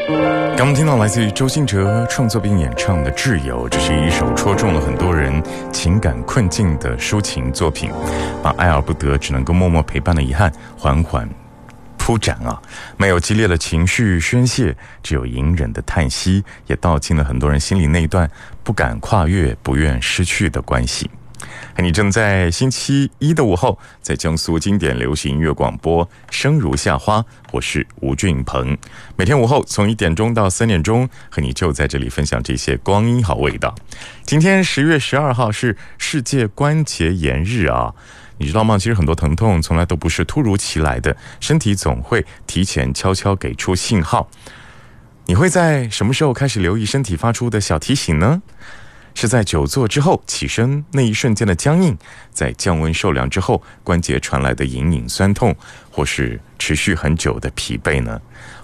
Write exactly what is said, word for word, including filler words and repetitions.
刚刚听到来自于周兴哲创作并演唱的《挚友》，这是一首戳中了很多人情感困境的抒情作品，把爱而不得只能够默默陪伴的遗憾缓缓铺展啊，没有激烈的情绪宣泄，只有隐忍的叹息，也道尽了很多人心里那一段不敢跨越、不愿失去的关系。你正在星期一的午后，在江苏经典流行音乐广播生如夏花，我是吴俊鹏。每天午后从一点钟到三点钟，和你就在这里分享这些光阴好味道。今天十月十二号是世界关节炎日啊，你知道吗？其实很多疼痛从来都不是突如其来的，身体总会提前悄悄给出信号。你会在什么时候开始留意身体发出的小提醒呢？是在久坐之后起身那一瞬间的僵硬，在降温受凉之后关节传来的隐隐酸痛，或是持续很久的疲惫呢？